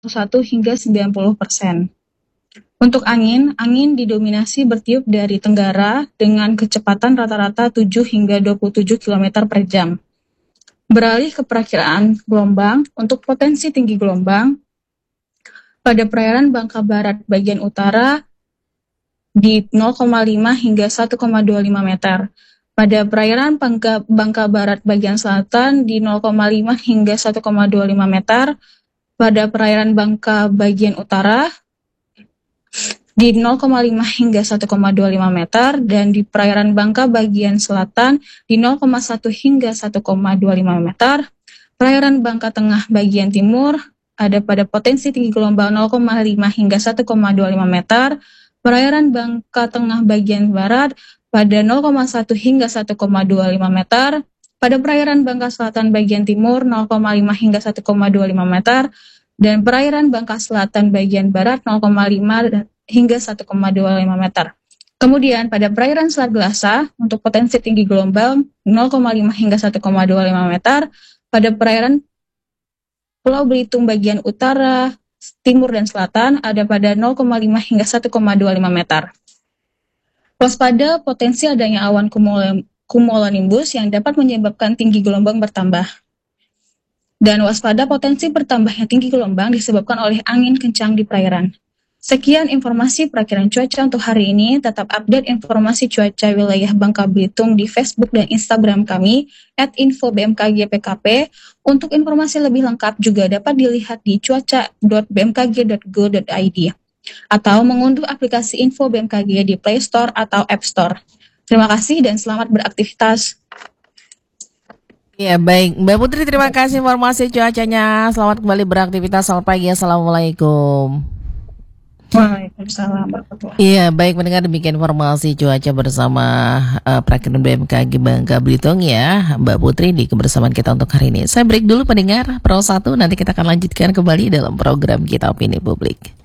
hingga 90%. Untuk angin didominasi bertiup dari tenggara dengan kecepatan rata-rata 7 hingga 27 km per jam. Beralih ke perakiraan gelombang, untuk potensi tinggi gelombang, pada perairan Bangka Barat bagian utara di 0,5 hingga 1,25 meter. Pada perairan Bangka Barat bagian selatan di 0,5 hingga 1,25 meter. Pada perairan Bangka bagian utara di 0,5 hingga 1,25 meter, dan di perairan Bangka bagian selatan di 0,1 hingga 1,25 meter. Perairan Bangka Tengah bagian timur ada pada potensi tinggi gelombang 0,5 hingga 1,25 meter. Perairan Bangka Tengah bagian barat pada 0,1 hingga 1,25 meter. Pada perairan Bangka Selatan bagian timur 0,5 hingga 1,25 meter. Dan perairan Bangka Selatan bagian barat 0,5 hingga 1,25 meter. Kemudian pada perairan Selat Gelasa untuk potensi tinggi gelombang 0,5 hingga 1,25 meter. Pada perairan Pulau Belitung bagian utara, timur dan selatan ada pada 0,5 hingga 1,25 meter. Waspada potensi adanya awan cumulonimbus yang dapat menyebabkan tinggi gelombang bertambah. Dan waspada potensi bertambahnya tinggi gelombang disebabkan oleh angin kencang di perairan. Sekian informasi perakiraan cuaca untuk hari ini. Tetap update informasi cuaca wilayah Bangka Belitung di Facebook dan Instagram kami @info_bmkg_pkp. Untuk informasi lebih lengkap juga dapat dilihat di cuaca.bmkg.go.id atau mengunduh aplikasi Info BMKG di Play Store atau App Store. Terima kasih dan selamat beraktivitas. Ya baik, Mbak Putri, terima kasih informasi cuacanya. Selamat kembali beraktivitas. Selamat pagi, assalamualaikum. Waalaikumsalam warahmatullahi. Iya baik, mendengar demikian informasi cuaca bersama perakiraan BMKG Bangka Belitung ya, Mbak Putri, di kebersamaan kita untuk hari ini. Saya break dulu pendengar Pro 1, nanti kita akan lanjutkan kembali dalam program kita Opini Publik.